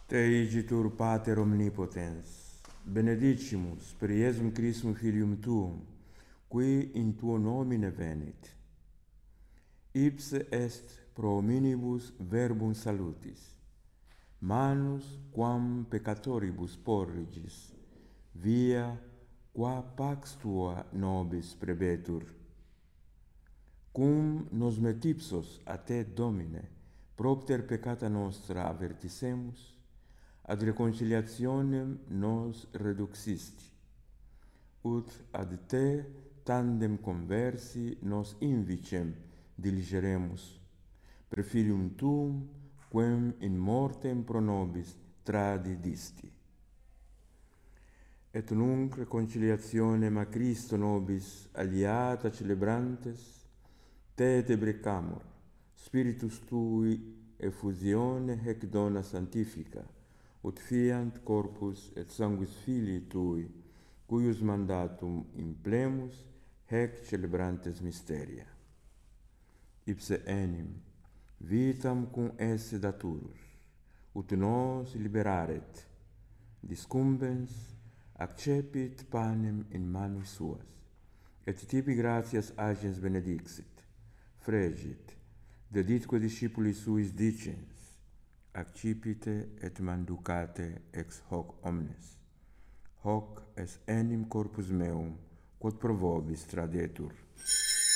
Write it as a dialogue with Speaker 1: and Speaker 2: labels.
Speaker 1: Te igitur Pater omnipotens, benedicimus per Iesum Christum Filium Tuum, qui in tuo nomine venit. Ipse est pro hominibus verbum salutis, manus quam peccatoribus porrigis, via qua pax tua nobis prebetur. Cum nos met ipsos a te, Domine, propter peccata nostra avertissemus, ad reconciliationem nos reduxisti, ut ad te tandem conversi nos invicem diligeremus, per Filium Tuum, quem in mortem pro nobis tradidisti. Et nunc reconciliationem a Christo nobis aliata celebrantes, te debrecamur, Spiritus Tui effusione hec dona sanctifica, ut fiant corpus et sanguis Filii Tui, cuius mandatum implemus hec celebrantes mysteria. Ipse enim vitam cum esse daturus, ut nos liberaret, discumbens accepit panem in manus suas, et tibi gratias agens benedixit, fregit, deditque discipulis suis dicens, accipite et manducate ex hoc omnes. Hoc est enim corpus meum, quod pro vobis tradetur.